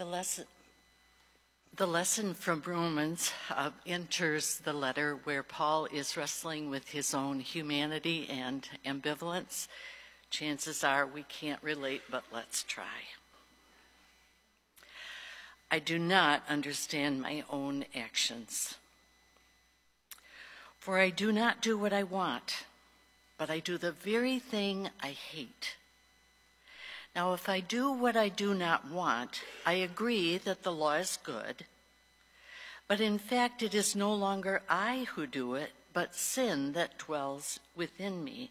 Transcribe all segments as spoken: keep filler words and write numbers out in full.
The lesson, the lesson from Romans uh, enters the letter where Paul is wrestling with his own humanity and ambivalence. Chances are we can't relate, but let's try. I do not understand my own actions. For I do not do what I want, but I do the very thing I hate. Now, if I do what I do not want, I agree that the law is good. But in fact, it is no longer I who do it, but sin that dwells within me.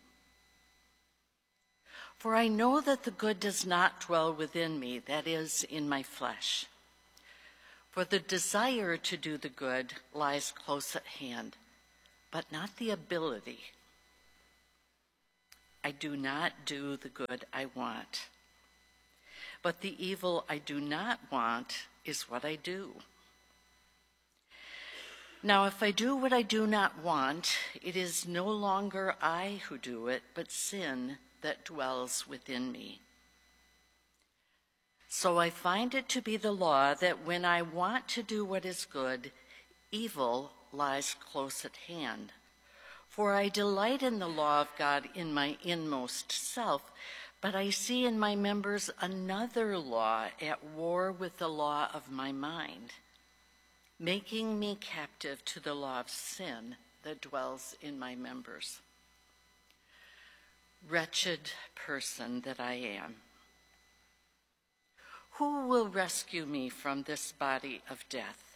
For I know that the good does not dwell within me, that is, in my flesh. For the desire to do the good lies close at hand, but not the ability. I do not do the good I want. But the evil I do not want is what I do. Now, if I do what I do not want, it is no longer I who do it, but sin that dwells within me. So I find it to be the law that when I want to do what is good, evil lies close at hand. For I delight in the law of God in my inmost self, but I see in my members another law at war with the law of my mind, making me captive to the law of sin that dwells in my members. Wretched person that I am, who will rescue me from this body of death?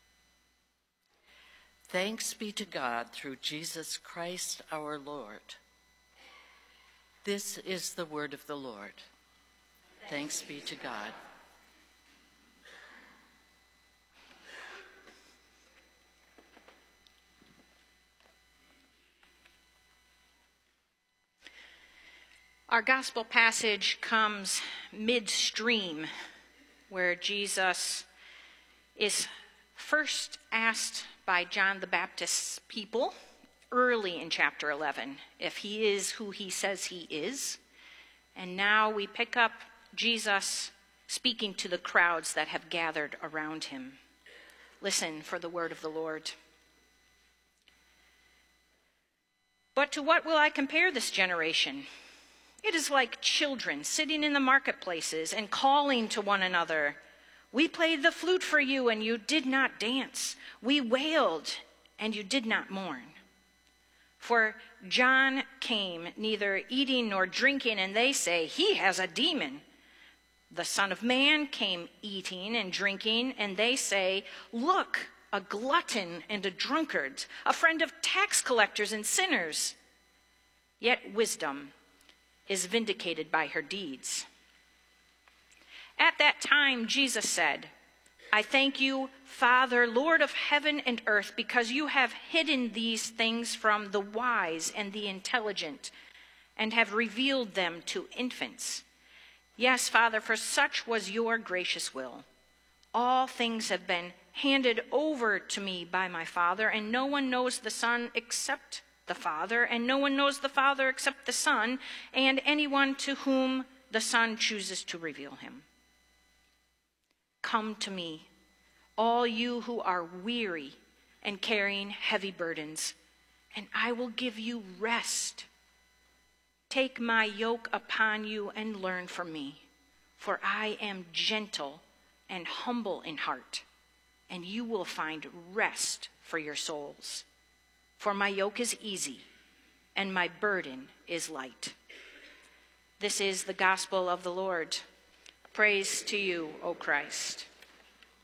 Thanks be to God through Jesus Christ our Lord. This is the word of the Lord. Thanks be to God. Our gospel passage comes midstream, where Jesus is first asked by John the Baptist's people early in chapter eleven if he is who he says he is. And now we pick up Jesus speaking to the crowds that have gathered around him. Listen for the word of the Lord. But to what will I compare this generation? It is like children sitting in the marketplaces and calling to one another. We played the flute for you, and you did not dance. We wailed, and you did not mourn. For John came neither eating nor drinking, and they say, he has a demon. The Son of Man came eating and drinking, and they say, look, a glutton and a drunkard, a friend of tax collectors and sinners. Yet wisdom is vindicated by her deeds. At that time, Jesus said, I thank you, Father, Lord of heaven and earth, because you have hidden these things from the wise and the intelligent and have revealed them to infants. Yes, Father, for such was your gracious will. All things have been handed over to me by my Father, and no one knows the Son except the Father, and no one knows the Father except the Son, and anyone to whom the Son chooses to reveal him. Come to me, all you who are weary and carrying heavy burdens, and I will give you rest. Take my yoke upon you and learn from me, for I am gentle and humble in heart, and you will find rest for your souls. For my yoke is easy, and my burden is light. This is the gospel of the Lord. Praise to you, O Christ.